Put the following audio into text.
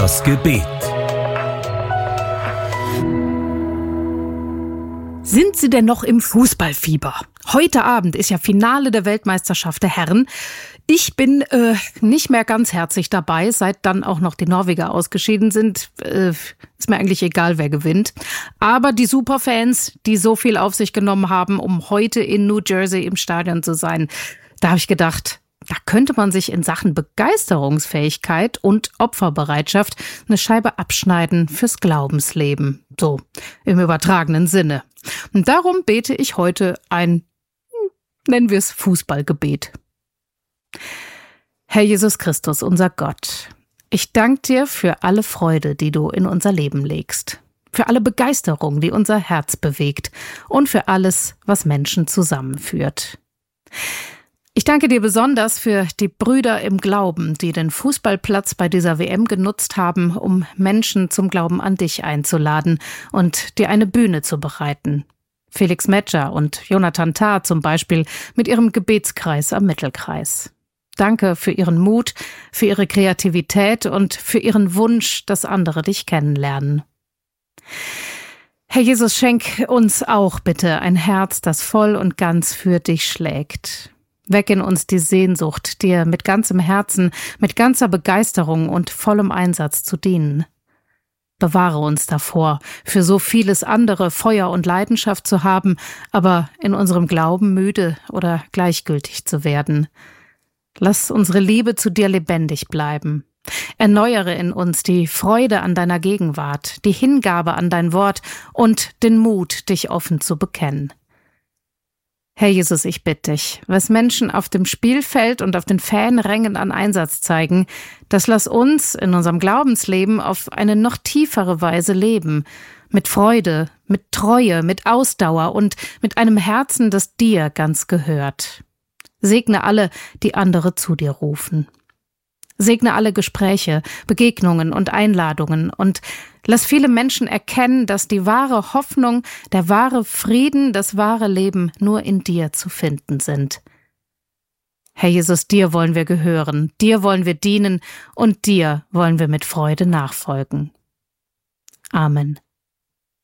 Das Gebet. Sind Sie denn noch im Fußballfieber? Heute Abend ist ja Finale der Weltmeisterschaft der Herren. Ich bin nicht mehr ganz herzlich dabei, seit dann auch noch die Norweger ausgeschieden sind. Ist mir eigentlich egal, wer gewinnt. Aber die Superfans, die so viel auf sich genommen haben, um heute in New Jersey im Stadion zu sein, da habe ich gedacht, da könnte man sich in Sachen Begeisterungsfähigkeit und Opferbereitschaft eine Scheibe abschneiden fürs Glaubensleben. So, im übertragenen Sinne. Und darum bete ich heute ein, nennen wir es Fußballgebet. Herr Jesus Christus, unser Gott, ich danke dir für alle Freude, die du in unser Leben legst, für alle Begeisterung, die unser Herz bewegt und für alles, was Menschen zusammenführt. Ich danke dir besonders für die Brüder im Glauben, die den Fußballplatz bei dieser WM genutzt haben, um Menschen zum Glauben an dich einzuladen und dir eine Bühne zu bereiten. Felix Metscher und Jonathan Tah zum Beispiel mit ihrem Gebetskreis am Mittelkreis. Danke für ihren Mut, für ihre Kreativität und für ihren Wunsch, dass andere dich kennenlernen. Herr Jesus, schenk uns auch bitte ein Herz, das voll und ganz für dich schlägt. Weck in uns die Sehnsucht, dir mit ganzem Herzen, mit ganzer Begeisterung und vollem Einsatz zu dienen. Bewahre uns davor, für so vieles andere Feuer und Leidenschaft zu haben, aber in unserem Glauben müde oder gleichgültig zu werden. Lass unsere Liebe zu dir lebendig bleiben. Erneuere in uns die Freude an deiner Gegenwart, die Hingabe an dein Wort und den Mut, dich offen zu bekennen. Herr Jesus, ich bitte dich, was Menschen auf dem Spielfeld und auf den Fanrängen an Einsatz zeigen, das lass uns in unserem Glaubensleben auf eine noch tiefere Weise leben, mit Freude, mit Treue, mit Ausdauer und mit einem Herzen, das dir ganz gehört. Segne alle, die andere zu dir rufen. Segne alle Gespräche, Begegnungen und Einladungen und lass viele Menschen erkennen, dass die wahre Hoffnung, der wahre Frieden, das wahre Leben nur in dir zu finden sind. Herr Jesus, dir wollen wir gehören, dir wollen wir dienen und dir wollen wir mit Freude nachfolgen. Amen.